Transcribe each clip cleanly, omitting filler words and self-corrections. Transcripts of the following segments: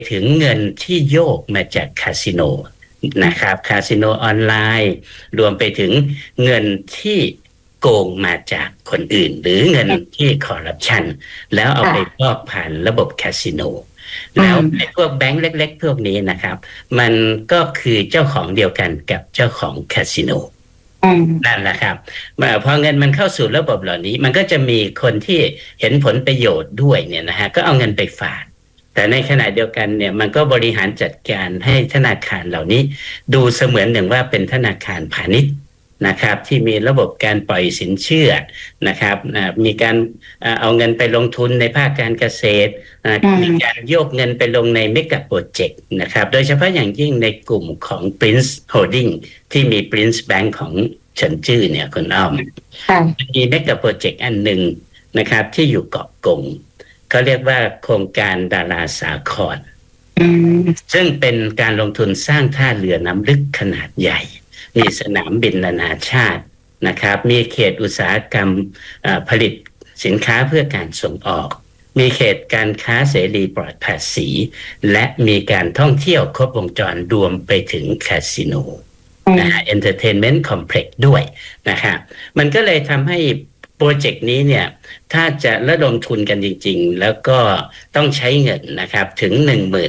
ถึงเงินที่โยกมาจากคาสิโนนะครับคาสิโนออนไลน์รวมไปถึงเงินที่โกงมาจากคนอื่นหรือเงินที่คอร์รัปชันแล้วเอาไปฟอกผ่านระบบคาสิโนแล้วไอ้พวกแบงค์เล็กๆพวกนี้นะครับมันก็คือเจ้าของเดียวกันกับเจ้าของคาสิโนนั่นแหละครับพอเงินมันเข้าสู่ระบบเหล่านี้มันก็จะมีคนที่เห็นผลประโยชน์ด้วยเนี่ยนะฮะก็เอาเงินไปฝากแต่ในขณะเดียวกันเนี่ยมันก็บริหารจัดการให้ธนาคารเหล่านี้ดูเสมือนหนึ่งว่าเป็นธนาคารพาณิชย์นะครับที่มีระบบการปล่อยสินเชื่อนะครับมีการเอาเงินไปลงทุนในภาคการเกษตรมีการโยกเงินไปลงในเมกะโปรเจกต์นะครับโดยเฉพาะอย่างยิ่งในกลุ่มของ Prince Holding ที่มี Prince Bank ของเฉินจื้อเนี่ยคุณอ้อมมีเมกะโปรเจกต์อันหนึ่งนะครับที่อยู่เกาะกงเขาเรียกว่าโครงการดาราสาครซึ่งเป็นการลงทุนสร้างท่าเรือน้ำลึกขนาดใหญ่มีสนามบินนานาชาตินะครับมีเขตอุตสาหกรรมผลิตสินค้าเพื่อการส่งออกมีเขตการค้าเสรีปลอดภาษีและมีการท่องเที่ยวครบวงจรรวมไปถึงคาสิโนเอนเตอร์เทนเมนต์คอมเพล็กซ์ด้วยนะครับมันก็เลยทำให้โปรเจกต์นี้เนี่ยถ้าจะระดมทุนกันจริงๆแล้วก็ต้องใช้เงินนะครับถึง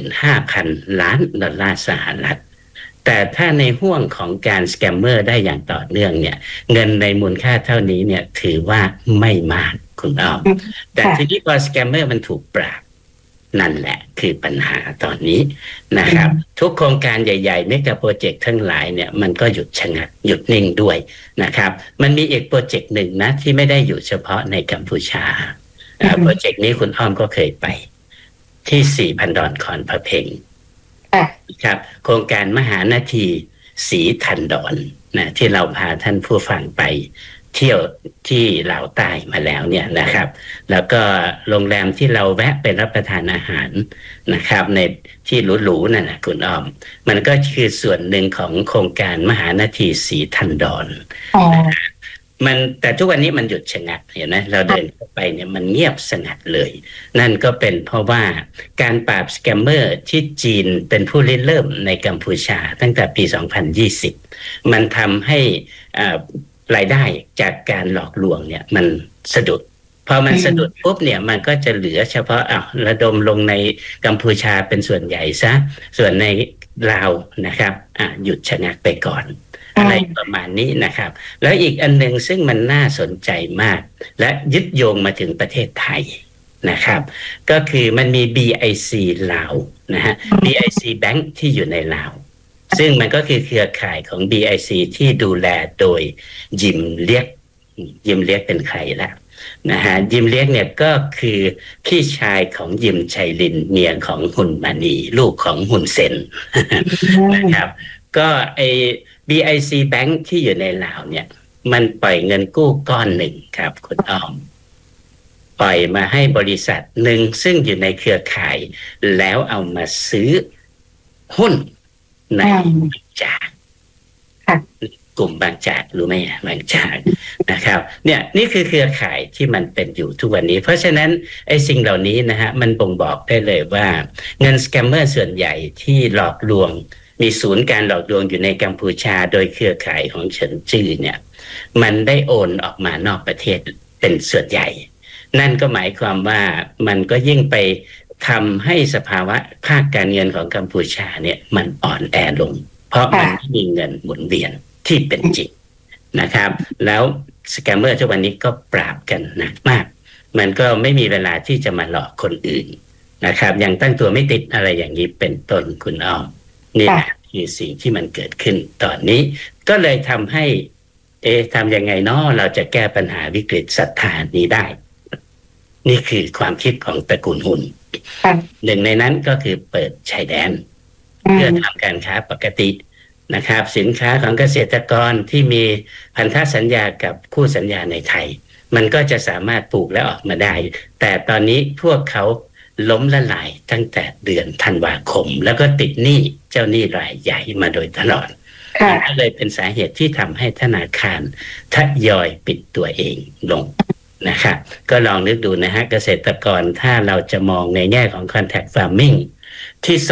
15,000 ล้านดอลลาร์สหรัฐแต่ถ้าในห่วงของการสแกมเมอร์ได้อย่างต่อเนื่องเนี่ยเงินในมูลค่าเท่านี้เนี่ยถือว่าไม่มากคุณอ้อมแต่ทีนี้พอสแกมเมอร์มันถูกปราบนั่นแหละคือปัญหาตอนนี้นะครับทุกโครงการใหญ่ๆเมกะโปรเจกต์ทั้งหลายเนี่ยมันก็หยุดชะงักหยุดนิ่งด้วยนะครับมันมีอีกโปรเจกต์หนึ่งนะที่ไม่ได้อยู่เฉพาะในกัมพูชาโปรเจกต์นี้คุณอ้อมก็เคยไปที่ 4,000 ดอนคอนพะเพ็งครับโครงการมหานาทีศรีทันดอนนะที่เราพาท่านผู้ฟังไปเที่ยวที่ลาวใต้มาแล้วเนี่ยนะครับแล้วก็โรงแรมที่เราแวะไปรับประทานอาหารนะครับในที่หรูๆนั่นนะคุณอ้อมมันก็คือส่วนหนึ่งของโครงการมหานาทีศรีทันดอนมันแต่ทุกวันนี้มันหยุดชะงักเห็นไหมเราเดินเข้าไปเนี่ยมันเงียบสงัดเลยนั่นก็เป็นเพราะว่าการปราบสแกมเมอร์ที่จีนเป็นผู้ริเริ่มในกัมพูชาตั้งแต่ปี 2020 มันทำให้รายได้จากการหลอกลวงเนี่ยมันสะดุดพอมันสะดุดปุ๊บเนี่ยมันก็จะเหลือเฉพาะระดมลงในกัมพูชาเป็นส่วนใหญ่ซะส่วนในลาวนะครับหยุดชะงักไปก่อนอะไรประมาณนี้นะครับแล้วอีกอันนึงซึ่งมันน่าสนใจมากและยึดโยงมาถึงประเทศไทยนะครับก็คือมันมี BIC ลาวนะฮะ BIC Bank ที่อยู่ในลาวซึ่งมันก็คือเครือข่ายของ BIC ที่ดูแลโดยยิมเลียกเป็นใครล่ะนะฮะยิมเลียกเนี่ยก็คือพี่ชายของยิมชัยลินเมียของหุนมานีลูกของหุนเซนนะครับก็ไอ้ BIC Bank ที่อยู่ในลาวเนี่ยมันปล่อยเงินกู้ก้อนหนึ่งครับคุณอ้อมปล่อยมาให้บริษัทหนึ่งซึ่งอยู่ในเครือข่ายแล้วเอามาซื้อหุ้นในบางจากกลุ่มบางจากรู้ไหมบางจากนะครับเนี่ยนี่คือเครือข่ายที่มันเป็นอยู่ทุกวันนี้เพราะฉะนั้นไอ้สิ่งเหล่านี้นะฮะมันบ่งบอกได้เลยว่าเงินสแกมเมอร์ส่วนใหญ่ที่หลอกลวงมีศูนย์การหลอกลวงอยู่ในกัมพูชาโดยเครือข่ายของเฉินจื้อเนี่ยมันได้โอนออกมานอกประเทศเป็นส่วนใหญ่นั่นก็หมายความว่ามันก็ยิ่งไปทำให้สภาวะภาคการเงินของกัมพูชาเนี่ยมันอ่อนแอลงเพราะมันไม่มีเงินหมุนเวียนที่เป็นจริงนะครับแล้วสแกมเมอร์ทุกวันนี้ก็ปราบกันหนักมากมันก็ไม่มีเวลาที่จะมาหลอกคนอื่นนะครับยังตั้งตัวไม่ติดอะไรอย่างนี้เป็นต้นคุณอ้อมนี่คือสิ่งที่มันเกิดขึ้นตอนนี้ก็เลยทำให้ทำยังไงเนาะเราจะแก้ปัญหาวิกฤตศรัทธานี้ได้นี่คือความคิดของตระกูลหุนหนึ่งในนั้นก็คือเปิดชายแดนเพื่อทำการค้าปกตินะครับสินค้าของเกษตรกรที่มีพันธสัญญากับคู่สัญญาในไทยมันก็จะสามารถปลูกและออกมาได้แต่ตอนนี้พวกเขาล้มละลายตั้งแต่เดือนธันวาคมแล้วก็ติดหนี้เจ้าหนี้รายใหญ่มาโดยตลอดมันก็เลยเป็นสาเหตุที่ทำให้ธนาคารทยอยปิดตัวเองลงนะครับก็ลองนึกดูนะฮะเกษตรกรถ้าเราจะมองในแง่ของ contact farming ที่